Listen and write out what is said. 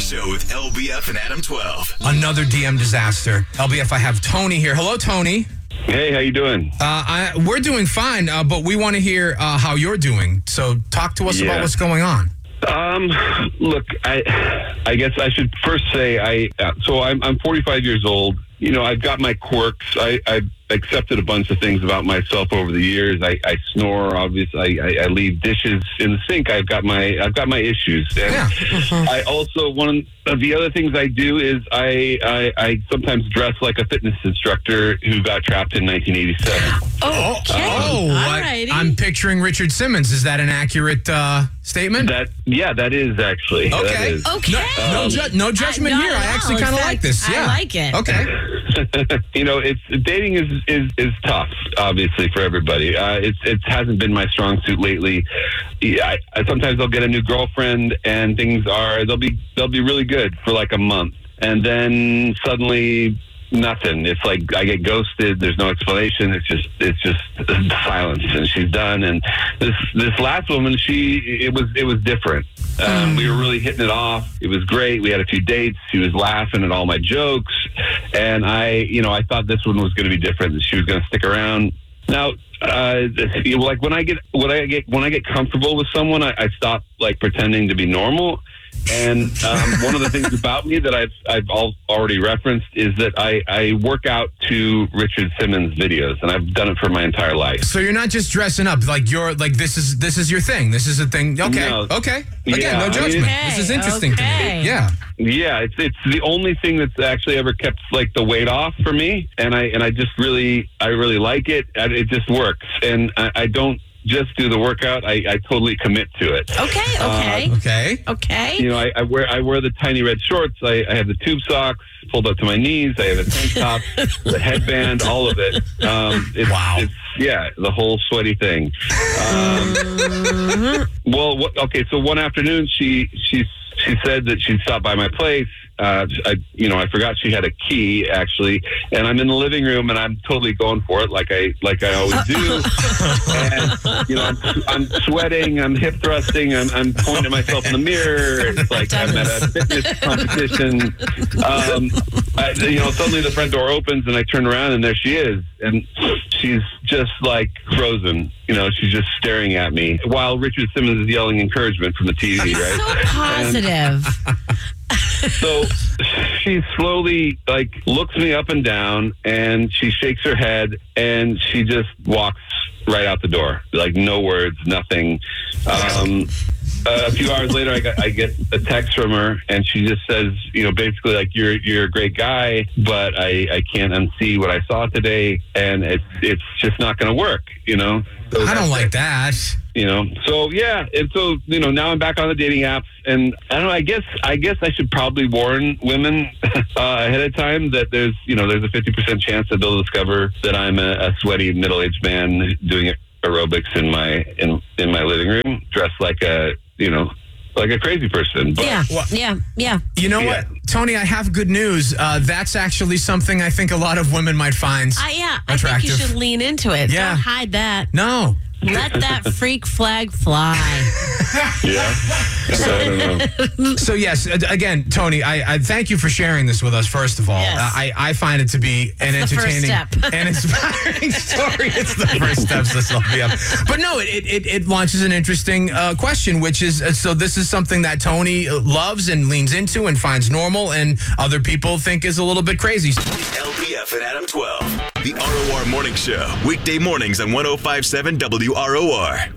Show with LBF and Adam 12. Another DM disaster. LBF, I have Tony here. Hello, Tony. Hey, how you doing? We're doing fine, but we want to hear how you're doing. So talk to us about what's going on. Look, I guess I should first say I'm 45 years old. You know, I've got my quirks. I've accepted a bunch of things about myself over the years. I snore, obviously. I leave dishes in the sink. I've got my issues. And I also, one of the other things I do is I sometimes dress like a fitness instructor who got trapped in 1987. I'm picturing Richard Simmons. Is that an accurate statement? That is actually. Okay. That is. Okay. No judgment here. I actually kind of like this. Yeah. I like it. Okay. You know, dating is tough, obviously, for everybody. It hasn't been my strong suit lately. I sometimes I'll get a new girlfriend and they'll be really good for like a month, and then suddenly nothing. It's like I get ghosted. There's no explanation. It's just silence, and she's done. And this last woman, it was different. We were really hitting it off. It was great. We had a few dates. She was laughing at all my jokes, and I thought this one was going to be different. That she was going to stick around. Now, like when I get comfortable with someone, I stop like pretending to be normal. And one of the things about me that I've already referenced is that I work out to Richard Simmons videos, and I've done it for my entire life. So you're not just dressing up like you're like this is your thing. This is a thing. Okay. No. Okay. Again, no judgment. This is interesting to me. Yeah. Yeah, it's the only thing that's actually ever kept like the weight off for me, and I just really like it. It just works, and I don't just do the workout. I totally commit to it. Okay. You know, I wear the tiny red shorts. I have the tube socks pulled up to my knees. I have a tank top, the headband, all of it. It's the whole sweaty thing. So one afternoon she said that she'd stop by my place. I forgot she had a key actually, and I'm in the living room and I'm totally going for it like I always do. And I'm sweating, I'm hip thrusting, I'm pointing at myself in the mirror. It's like I'm at a fitness competition. Suddenly the front door opens and I turn around and there she is, and she's just like frozen. You know, she's just staring at me while Richard Simmons is yelling encouragement from the TV. Right? So positive. So she slowly looks me up and down, and she shakes her head, and she just walks right out the door. Like no words, nothing. A few hours later, I get a text from her, and she just says, basically like you're a great guy, but I can't unsee what I saw today, and it's just not going to work. So I don't like that. So yeah, and so now I'm back on the dating apps, and I don't know. I guess I should probably warn women ahead of time that there's a 50% chance that they'll discover that I'm a sweaty middle-aged man doing aerobics in my living room, dressed like a crazy person. But, Yeah. You know what, Tony? I have good news. That's actually something I think a lot of women might find I attractive. think you should lean into it. Yeah. Don't hide that. No. Let that freak flag fly. Yeah. I don't know. So yes, again, Tony, I thank you for sharing this with us. First of all, Yes. I find it to be an entertaining and inspiring story. It's the first steps. This will be up. But no, it launches an interesting question, which is so this is something that Tony loves and leans into and finds normal, and other people think is a little bit crazy. LBF and Adam 12. The ROR Morning Show. Weekday mornings on 105.7 WROR.